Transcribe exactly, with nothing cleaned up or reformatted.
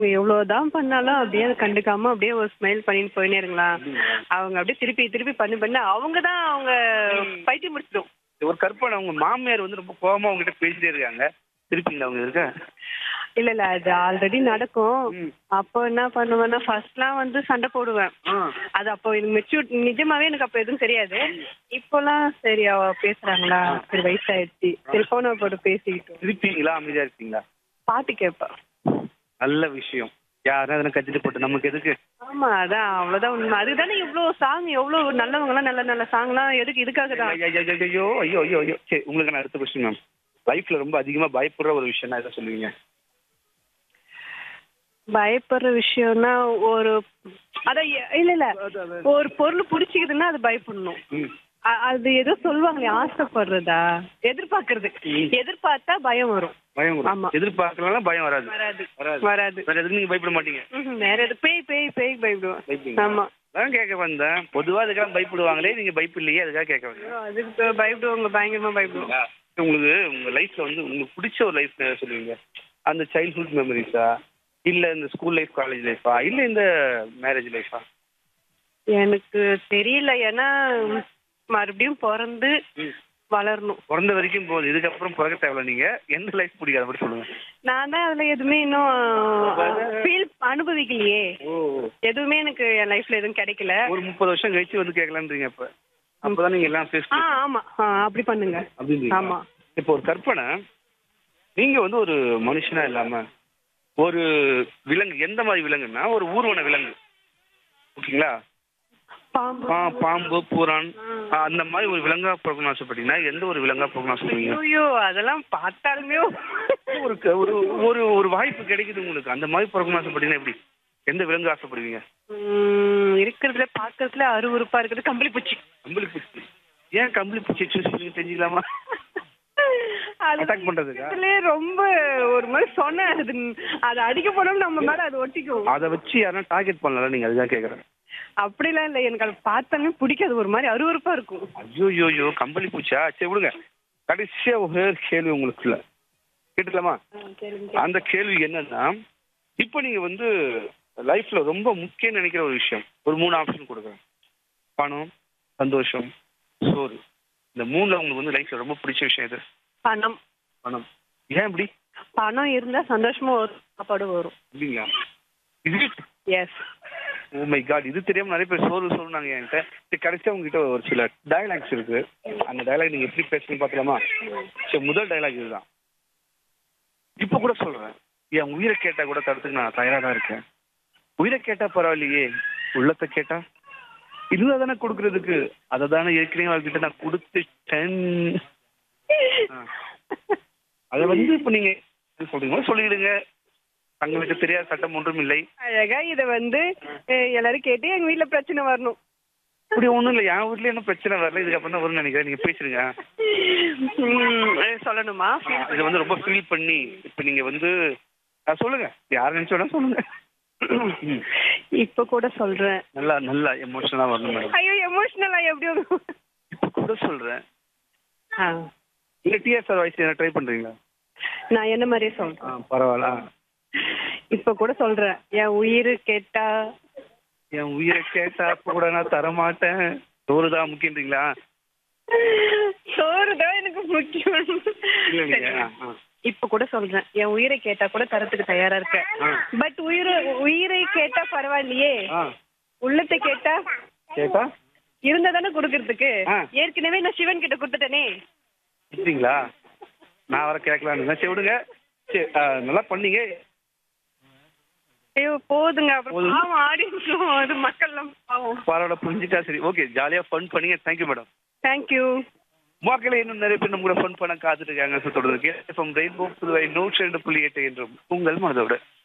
எவ்வளவுதான் பண்ணாலும் அப்படியே அதை கண்டுக்காம அப்படியே ஒரு ஸ்மைல் பண்ணிட்டு போயினே இருங்களா. அவங்க அப்படியே திருப்பி திருப்பி பண்ணி பண்ணி அவங்க தான் அவங்க பைத்தியம் முடிச்சிடும். ஒரு கற்பனை, உங்க மாமியார் வந்து ரொம்ப கோவமா உங்ககிட்ட பேசிட்டே இருக்காங்க, திருப்பிங்களா அவங்க இருக்க? இல்ல இல்ல அது ஆல்ரெடி நடக்கும். அப்போ என்ன பண்ணுவேன்னா ஃபர்ஸ்ட்லாம் வந்து சண்டை போடுவேன். அது அப்போ எனக்கு மெச்சூர் நிஜமாவே எனக்கு அப்போ எதுவும் தெரியாது. இப்போலாம் சரி அவ பேசுறாங்களா, சரி வயசாயிடுச்சு, சரி போன போட்டு பேசிக்கிட்டோம். திருப்பிங்களா அமைதியா இருக்கீங்களா? பாட்டு கேட்பேன். நல்ல விஷயம். யாரும் அதெல்லாம் கத்திட்டு போட்டு நமக்கு எதுக்கு? ஆமா அதான் அவ்வளவுதான் உண்மை. அதுதானே இவ்வளவு சாங் எவ்வளவு நல்லவங்கலாம் நல்ல நல்ல சாங்லாம் எதுக்கு இதுக்காக தான். ஐயோ ஐயோ ஐயோ ஐயோ. சரி, உங்களுக்கு நான் அடுத்த கொஸ்டின் மேம். லைஃப்ல ரொம்ப அதிகமா பயப்படுற ஒரு விஷயம் எதை சொல்லுவீங்க? பயப்படுற விஷயம்னா ஒரு அதான் எ- இல்ல இல்ல ஒரு பொருள் பிடிச்சிக்குதுன்னா அது பயப்படணும். அ- அது ஏதோ சொல்லுவாங்களே ஆசைப்படுறதா எதிர்பார்க்கறது. எதிர்பார்த்தா பயம் வரும். பயம் வரும். ஆமா. எதிர்பார்க்கலாம் பயம் வராது. வராது வராது. வராது. வேற எதுக்கு நீங்க பயப்பட மாட்டீங்க? ம்ஹும். வேற எது பேய் பேய் பேய் பயப்படுவேன். பயப்பீங்க? ஆமா. அதான் கேட்க வந்தேன். பொதுவா அதுக்கெல்லாம் பயப்படுவாங்களே, நீங்க பயப்படலையே, அதுக்காக கேட்க வந்தேன். ஐயோ, அதுக்கு பயப்படுவாங்க, பயங்கரமா பயப்படுவோம். உங்களுக்கு உங்க லைஃப்ல வந்து உங்களுக்கு பிடிச்ச ஒரு லைஃப் சொல்லுவீங்க? அந்த சைல்ட்ஹுட் மெமரிஸா, இல்ல இந்த ஸ்கூல் லைஃப், காலேஜ் லைஃபா, இல்ல இந்த மேரேஜ் லைஃபா? எனக்கு தெரியல. ஏன்னா மறுபடியும் பிறந்து வளரணும். பிறந்த வரைக்கும் போகுது, இதுக்கப்புறம் பிறக்க தேவையில்ல. நீங்க எந்த லைஃப் பிடிக்காத மட்டும் சொல்லுங்க. நான் தான் அதுல எதுவுமே இன்னும் ஃபீல் அனுபவிக்கலையே. ஓ, எதுவுமே எனக்கு என் லைஃப்ல எதுவும் கிடைக்கல. ஒரு முப்பது வருஷம் கழிச்சு வந்து கேட்கலான்றீங்க. அப்ப அப்பதான் நீங்க எல்லாம் ஃபேஸ் ஆ ஆமா ஆ, அப்படி பண்ணுங்க. அப்படின்னு. ஆமா. இப்போ ஒரு கற்பனை, நீங்க வந்து ஒரு மனுஷனா இல்லாம ஒரு விலங்கு. எந்த மாதிரி விலங்குன்னா ஒரு ஊர்வன விலங்கு, ஓகேங்களா? பாம்பு. பா பாம்பு, பூரான், ஆ, அந்த மாதிரி ஒரு விலங்கா பிறக்கணும் ஆசைப்பட்டீங்கன்னா எந்த ஒரு விலங்கா பிறக்கணும் ஆசைப்படுவீங்க? ஐயோ அதெல்லாம் பார்த்தாலுமே ஒரு க- ஒரு ஒரு ஒரு வாய்ப்பு கிடைக்குது உங்களுக்கு, அந்த மாதிரி பிறக்கணும் ஆசைப்பட்டீங்கன்னா எப்படி, எந்த விலங்கு ஆசைப்படுவீங்க? உம், இருக்கிறதுல பார்க்கறதுல அருவருப்பா இருக்கிறது கம்பளி பூச்சி. கம்பளி பூச்சி. ஏன் கம்பளி பூச்சி சூஸ் பண்ணி தெரிஞ்சுக்கலாமா? அட்டாக் பண்றதுக்கா? அதுலயே ரொம்ப ஒரு மாதிரி சொன்ன அது அது அடிக்க போனோம் நம்ம மேல அது ஒட்டிக்கும். அதை வச்சு யாரும் டார்கெட் பண்ணல, நீங்க அதுதான் கேக்குறேன். அப்படிலாம் இல்ல, எனக்கு அது பார்த்தாலுமே பிடிக்காது, ஒரு மாதிரி அருவருப்பா இருக்கும். ஐயோ யோ யோ கம்பளி பூச்சா? சரி விடுங்க. கடைசியா ஒரு கேள்வி உங்களுக்குள்ள கேட்டுக்கலாமா? அந்த கேள்வி என்னன்னா, இப்போ நீங்க வந்து லைஃப்ல ரொம்ப முக்கியம் நினைக்கிற ஒரு விஷயம், ஒரு மூணு ஆப்ஷன் கொடுக்குறேன். பணம், சந்தோஷம், சோறு. இந்த மூணுல உங்களுக்கு வந்து லைஃப்ல ரொம்ப பிடிச்ச விஷயம் எது? பணம். பணம். ஏன் இப்படி? பணம் இருந்தா சந்தோஷமா வரும், சாப்பாடு வரும். இல்லைங்களா? இது எஸ். ஓ மை காட், இது தெரியாம நிறைய பேர் சோறு சொல்றாங்க என்கிட்ட. சரி, கடைசியா உங்ககிட்ட ஒரு சில டயலாக்ஸ் இருக்கு. அந்த டயலாக் நீங்க எப்படி பேசுறீங்க பாக்கலாமா? சரி, முதல் டயலாக் இதுதான். இப்ப கூட சொல்றேன், என் உயிரை கேட்டா கூட தடுத்துக்கு நான் தயாரா தான் இருக்கேன். உயிரை கேட்டா பரவாயில்லையே, உள்ளத்தை கேட்டா இதுல தானே கொடுக்கறதுக்கு, அதை தானே ஏற்கனவே அவர்கிட்ட நான் கொடுத்துட்டேன். அதை வந்து இப்ப நீங்க சொல்றீங்களா சொல்லிடுங்க. தங்களுக்கு தெரியாத சட்டம் ஒன்றும் இல்லை. அழகா இத வந்து அஹ், எல்லாரும் கேட்டு எங்க வீட்ல பிரச்சனை வரணும். அப்படி ஒண்ணும் இல்லை, என் வீட்ல என்ன பிரச்சனை வரல, இதுக்கப்புறம் தான் வரும்னு நினைக்கிறேன். நீங்க பேசுறீங்க. உம், அஹ், சொல்லணுமா? இதை வந்து ரொம்ப ஃபீல் பண்ணி இப்ப நீங்க வந்து அஹ், சொல்லுங்க, யார் நினைச்சோட சொல்லுங்க. ம். இப்ப கூட சொல்றேன். நல்லா நல்லா எமோஷனலா வரணும் மேடம். ஐயோ எமோஷனலா எப்படி வரும்? இப்ப கூட சொல்றேன். ஆ, இல்ல டிஎஸ்ஆர் வாய்ஸ் என்ன ட்ரை பண்றீங்களா? நான் என்ன மாதிரியே ஆ, சொல்றேன். பரவாயில்ல. இப்ப கூட சொல்றேன், என் உயிர் கேட்டா. என் உயிரை கேட்டா அப்ப கூட நான் தரமாட்டேன். சோறு தான் முக்கியன்றீங்களா? சோறு தான் எனக்கு முக்கியம். இல்ல சரி. இல்லையா? ஆ. இப்ப கூட சொல்றேன், என் உயிரை கேட்டா கூட தரத்துக்கு தயாரா இருக்கேன். ஆ. பட் உயிரை உயிரை கேட்டா பரவாயில்லையே, ஆ. உள்ளத்தை கேட்டா கேட்டா இருந்தா தானே கொடுக்கறதுக்கு. ஆ. ஏற்கனவே நான் சிவன் கிட்ட கொடுத்துட்டேனே. இல்லீங்களா? நான் வர கேட்கலான்னு. சரி விடுங்க. சரி, ஆ, நல்லா பண்ணீங்க. ஐயோ போதுங்க, அப்புறம் போதும். பாவம் ஆடியன்ஸும் அது மக்கள்லாம் பாவம். பரவாயில்ல, புரிஞ்சுட்டா சரி. ஓகே, ஜாலியா ஃபன் பண்ணீங்க. Thank you madam. தேங்க்யூ. மக்களே, இன்னும் நிறைய பேர் நம்ம கூட ஃபன் பண்ண காத்துட்டு இருக்காங்க. தொடர்ந்து ரெயின்போ புதுவை நூற்றி ரெண்டு புள்ளி எட்டு என்றும் உங்கள் மனதோட